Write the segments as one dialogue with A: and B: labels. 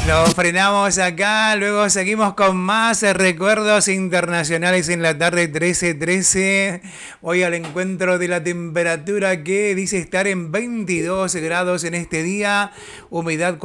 A: Lo frenamos acá, luego seguimos con más recuerdos internacionales en la tarde 13:13. Voy al encuentro de la temperatura que dice estar en 22 grados en este día, humedad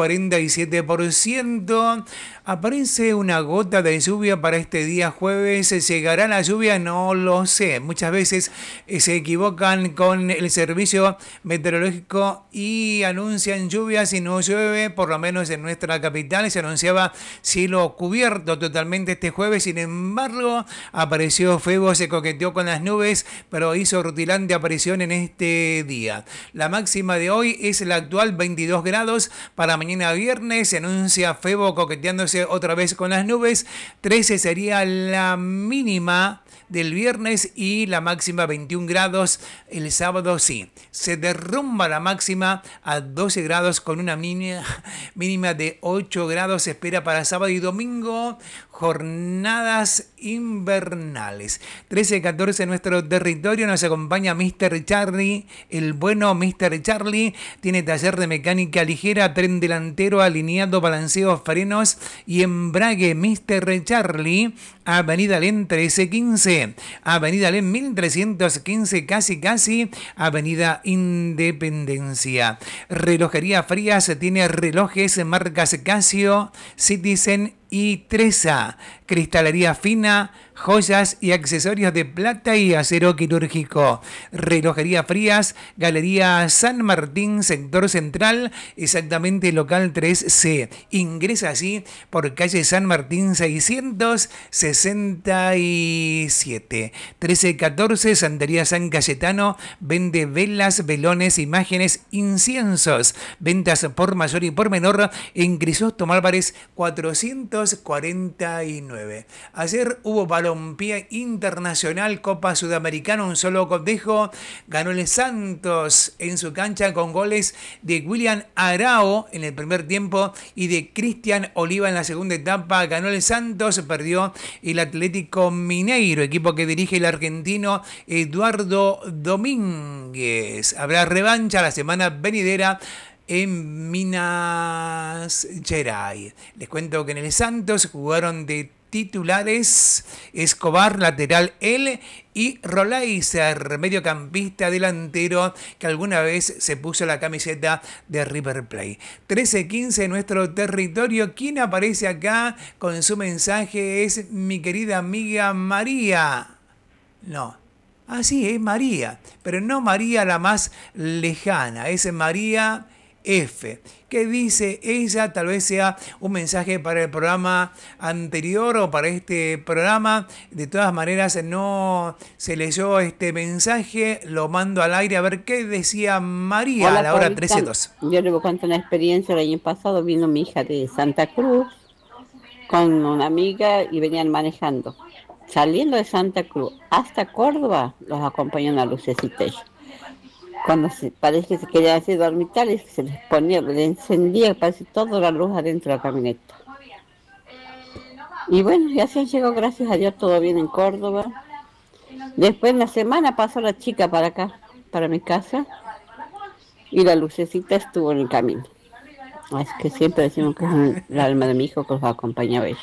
A: 47%. Aparece una gota de lluvia para este día jueves. ¿Llegará la lluvia? No lo sé. Muchas veces se equivocan con el servicio meteorológico y anuncian lluvias y no llueve, por lo menos en nuestra capital. Se anunciaba cielo cubierto totalmente este jueves, sin embargo, apareció Febo, se coqueteó con las nubes, pero hizo rutilante aparición en este día. La máxima de hoy es la actual 22 grados. Para mañana viernes se anuncia Febo coqueteándose otra vez con las nubes. 13 sería la mínima del viernes y la máxima 21 grados. El sábado sí, se derrumba la máxima a 12 grados con una mínima de 8 grados. Se espera para sábado y domingo jornadas invernales. 13:14 en nuestro territorio. Nos acompaña Mr. Charlie, el bueno Mr. Charlie. Tiene taller de mecánica ligera, tren delantero, alineado, balanceo, frenos y embrague. Mr. Charlie, Avenida Alem 1315, Avenida Alem 1315, casi, Avenida Independencia. Relojería Frías tiene relojes marcas Casio, Citizen y Tresa. Cristalería fina, joyas y accesorios de plata y acero quirúrgico. Relojería Frías, Galería San Martín, sector central, exactamente local 3C. Ingresa así por calle San Martín 667. 1314, Santería San Cayetano, vende velas, velones, imágenes, inciensos. Ventas por mayor y por menor en Crisóstomo Álvarez 449. Ayer hubo balompié internacional, Copa Sudamericana, un solo cotejo. Ganó el Santos en su cancha con goles de William Arao en el primer tiempo y de Cristian Oliva en la segunda etapa. Ganó el Santos, perdió el Atlético Mineiro, equipo que dirige el argentino Eduardo Domínguez. Habrá revancha la semana venidera en Minas Gerais. Les cuento que en el Santos jugaron de titulares Escobar, lateral él, y Rolaiser, mediocampista delantero que alguna vez se puso la camiseta de River Plate. 13:15 en nuestro territorio. ¿Quién aparece acá con su mensaje? Es mi querida amiga María. No. Ah, sí, es María, pero no María la más lejana, es María F. ¿Qué dice ella? Tal vez sea un mensaje para el programa anterior o para este programa. De todas maneras, no se leyó este mensaje. Lo mando al aire a ver qué decía María.
B: Hola,
A: a la hora
B: Paulita.
A: 13:02.
B: Yo le voy a contar una experiencia. El año pasado vino mi hija de Santa Cruz con una amiga y venían manejando. Saliendo de Santa Cruz hasta Córdoba, los acompañó una lucecita. Cuando parece que se querían hacer dormitales, se les ponía, le encendía casi toda la luz adentro de la camioneta. Y bueno, y así llegó, gracias a Dios, todo bien en Córdoba. Después, en la semana, pasó la chica para acá, para mi casa, y la lucecita estuvo en el camino. Es que siempre decimos que es el alma de mi hijo que los acompañaba a ellos.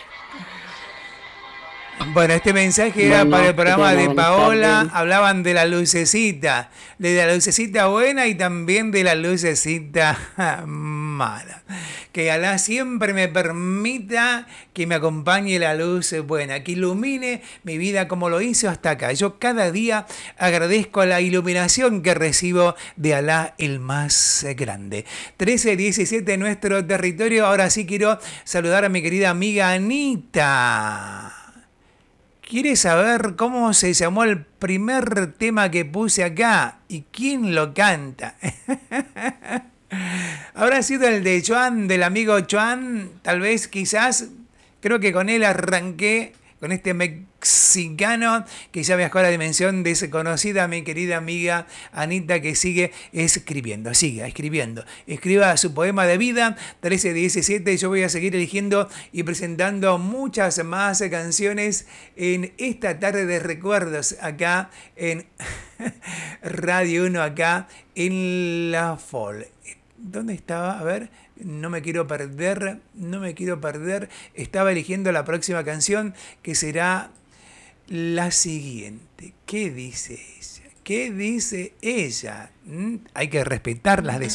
A: Bueno, este mensaje era para
B: Bueno,
A: el
B: que
A: programa
B: tengan una
A: de
B: buena
A: Paola.
B: tarde.
A: Hablaban de la lucecita buena y también de la lucecita mala. Que Alá siempre me permita que me acompañe la luz buena, que ilumine mi vida como lo hizo hasta acá. Yo cada día agradezco la iluminación que recibo de Alá, el más grande. 13:17 en nuestro territorio. Ahora sí quiero saludar a mi querida amiga Anita. ¿Quieres saber cómo se llamó el primer tema que puse acá? ¿Y quién lo canta? Habrá sido el de Joan, del amigo Joan, tal vez, quizás. Creo que con él arranqué, con este mexicano que ya viajó a la dimensión desconocida, mi querida amiga Anita, que sigue escribiendo, sigue escribiendo. Escriba su poema de vida, 13:17. Yo voy a seguir eligiendo y presentando muchas más canciones en esta tarde de recuerdos acá en Radio 1, acá en La Fol. ¿Dónde estaba? A ver, no me quiero perder, no me quiero perder. Estaba eligiendo la próxima canción que será la siguiente. ¿Qué dice ella? ¿Qué dice ella? Hay que respetar las decisiones.